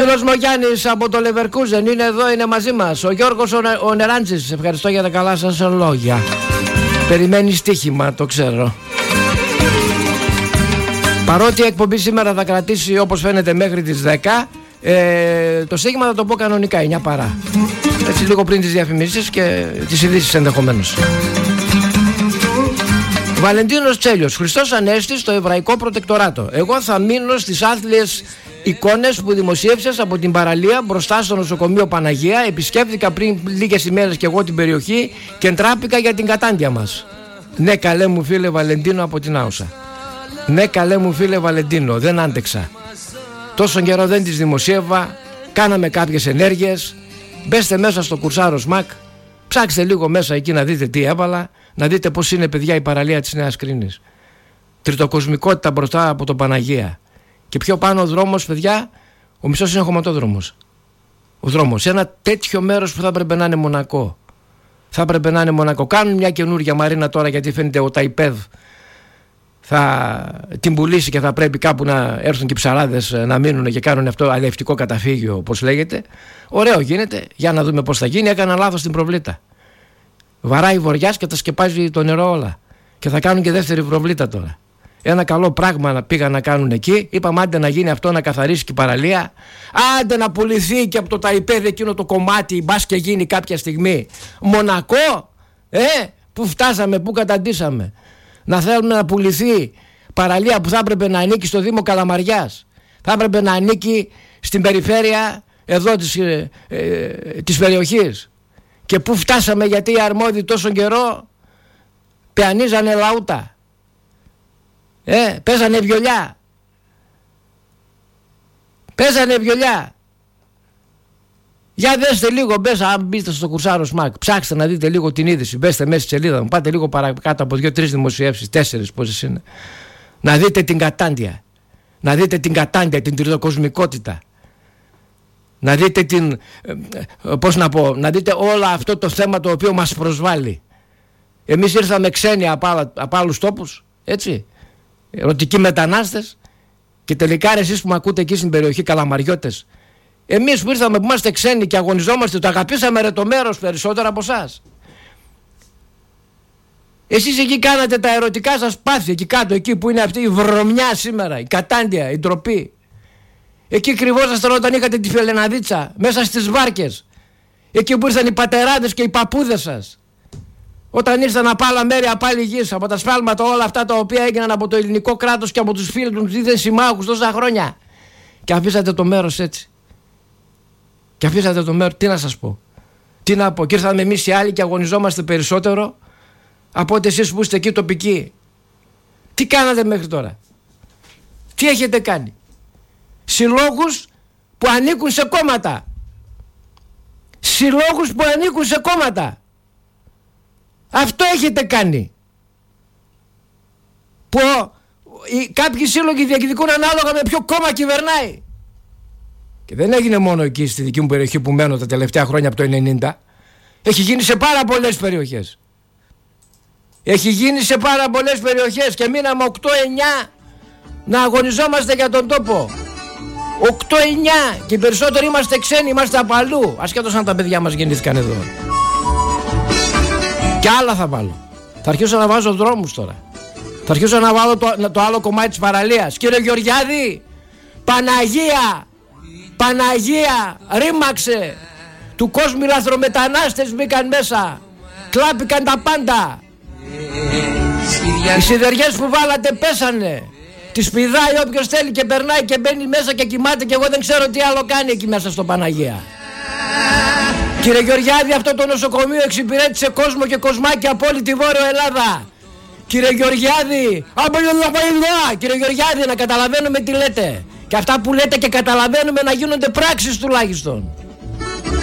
φίλος μου ο Γιάννης από το Λεβερκούζεν είναι εδώ, είναι μαζί μας. Ο Γιώργος ο Νεράντζης, ευχαριστώ για τα καλά σας λόγια. Περιμένει στοίχημα, το ξέρω. Παρότι η εκπομπή σήμερα θα κρατήσει όπως φαίνεται μέχρι τις 10, το στοίχημα θα το πω κανονικά, 9 παρά. Έτσι λίγο πριν τις διαφημίσεις και τις ειδήσεις ενδεχομένως. Βαλεντίνος Τσέλιος, Χριστός Ανέστη στο Εβραϊκό Προτεκτοράτο. Εγώ θα μείνω στις άθλιες εικόνες που δημοσίευσες από την παραλία μπροστά στο νοσοκομείο Παναγία. Επισκέφθηκα πριν λίγες ημέρες και εγώ την περιοχή και εντράπηκα για την κατάντια μας. Ναι, καλέ μου φίλε Βαλεντίνο από την Άουσα. Ναι, καλέ μου φίλε Βαλεντίνο, δεν άντεξα. Τόσο καιρό δεν τις δημοσίευα. Κάναμε κάποιες ενέργειες. Μπέστε μέσα στο Κουρσάρο ΣΜΑΚ. Ψάξτε λίγο μέσα εκεί να δείτε τι έβαλα. Να δείτε πως είναι, παιδιά, η παραλία της Νέας Κρίνης. Τριτοκοσμικότητα μπροστά από το Παναγία. Και πιο πάνω ο δρόμος, παιδιά, ο μισός είναι χωματόδρομος. Ο δρόμος, ένα τέτοιο μέρος που θα έπρεπε να είναι Μονακό. Θα έπρεπε να είναι Μονακό. Κάνουν μια καινούργια μαρίνα τώρα, γιατί φαίνεται ο Ταϊπέδ θα την πουλήσει και θα πρέπει κάπου να έρθουν και οι ψαράδες να μείνουν και κάνουν αυτό αλευτικό καταφύγιο, όπως λέγεται. Ωραίο γίνεται, για να δούμε πώς θα γίνει. Έκανα λάθος την προβλήτα. Βαράει βοριάς και τα σκεπάζει το νερό όλα. Και θα κάνουν και δεύτερη προβλήτα τώρα. Ένα καλό πράγμα πήγαν να κάνουν εκεί. Είπαμε άντε να γίνει αυτό, να καθαρίσει και η παραλία. Άντε να πουληθεί και από το Ταϊπέδ εκείνο το κομμάτι. Μπας και γίνει κάποια στιγμή Μονακό. Πού φτάσαμε, πού καταντήσαμε. Να θέλουμε να πουληθεί παραλία που θα έπρεπε να ανήκει στο Δήμο Καλαμαριάς. Θα έπρεπε να ανήκει στην περιφέρεια εδώ της περιοχής. Και πού φτάσαμε, γιατί οι αρμόδιοι τόσο καιρό πεανίζανε λαούτα. Παίζανε βιολιά. Παίζανε βιολιά. Για δέστε λίγο μέσα, αν μπείτε στο Κουρσάρο ΣΜΑΚ, ψάξτε να δείτε λίγο την είδηση. Μπέστε μέσα στη σελίδα μου, πάτε λίγο παρακάτω από 2-3 δημοσιεύσεις, 4 πόσες είναι. Να δείτε την κατάντια. Να δείτε την κατάντια, την τριτοκοσμικότητα. Να δείτε την, να δείτε όλο αυτό το θέμα το οποίο μας προσβάλλει. Εμείς ήρθαμε ξένοι από άλλους τόπους, έτσι, ερωτικοί μετανάστες, και τελικά εσείς που με ακούτε εκεί στην περιοχή, καλαμαριώτες, εμείς που ήρθαμε, που είμαστε ξένοι και αγωνιζόμαστε, το αγαπήσαμε ρε το μέρος περισσότερο από εσάς. Εσείς εκεί κάνατε τα ερωτικά σας πάθη, εκεί κάτω, εκεί που είναι αυτή η βρωμιά σήμερα, η κατάντια, η ντροπή. Εκεί κρυβόσασταν όταν είχατε τη Φελεναδίτσα, μέσα στις βάρκες. Εκεί που ήρθαν οι πατεράδες και οι παππούδες σας. Όταν ήρθαν από άλλα μέρη, από άλλη γης, από τα σφάλματα όλα αυτά τα οποία έγιναν από το ελληνικό κράτος και από τους φίλους του δίθεν συμμάχους τόσα χρόνια. Και αφήσατε το μέρος έτσι. Και αφήσατε το μέρος, τι να σας πω. Τι να πω, και ήρθαμε εμείς οι άλλοι και αγωνιζόμαστε περισσότερο από ότι εσείς που είστε εκεί τοπικοί. Τι κάνατε μέχρι τώρα? Τι έχετε κάνει? Συλλόγους που ανήκουν σε κόμματα. Συλλόγους που ανήκουν σε κόμματα. Αυτό έχετε κάνει. Που κάποιοι σύλλογοι διεκδικούν ανάλογα με ποιο κόμμα κυβερνάει. Και δεν έγινε μόνο εκεί στη δική μου περιοχή που μένω τα τελευταία χρόνια από το 90. Έχει γίνει σε πάρα πολλές περιοχές. Έχει γίνει σε πάρα πολλές περιοχές και μείναμε 8-9 να αγωνιζόμαστε για τον τόπο. 8-9 και οι περισσότεροι είμαστε ξένοι, είμαστε από αλλού, ασχέτως αν τα παιδιά μας γεννήθηκαν εδώ. Και άλλα θα βάλω. Θα αρχίσω να βάζω δρόμους τώρα. Θα αρχίσω να βάλω το άλλο κομμάτι της παραλίας. Κύριε Γεωργιάδη, Παναγία, ρήμαξε. Του κόσμου οι λαθρομετανάστες μπήκαν μέσα. Κλάπηκαν τα πάντα. Οι σιδεριές που βάλατε πέσανε. Τις πηδάει όποιος θέλει και περνάει και μπαίνει μέσα και κοιμάται, και εγώ δεν ξέρω τι άλλο κάνει εκεί μέσα στο Παναγία. Κύριε Γεωργιάδη, αυτό το νοσοκομείο εξυπηρέτησε κόσμο και κοσμάκια από όλη τη Βόρειο Ελλάδα. Κύριε Γεωργιάδη, κύριε Γεωργιάδη, να καταλαβαίνουμε τι λέτε. Και αυτά που λέτε και καταλαβαίνουμε να γίνονται πράξεις τουλάχιστον.